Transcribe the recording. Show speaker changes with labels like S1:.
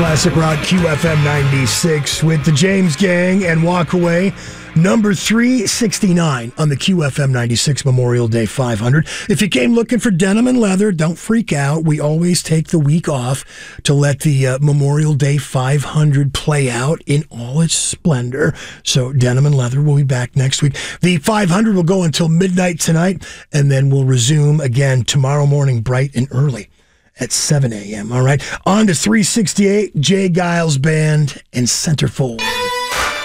S1: Classic Rock QFM 96 with the James Gang and Walk Away. Number 369 on the QFM 96 Memorial Day 500. If you came looking for denim and leather, don't freak out. We always take the week off to let the Memorial Day 500 play out in all its splendor. So denim and leather will be back next week. The 500 will go until midnight tonight, and then we'll resume again tomorrow morning bright and early at 7 a.m. All right. On to 368, Jay Giles Band and Centerfold.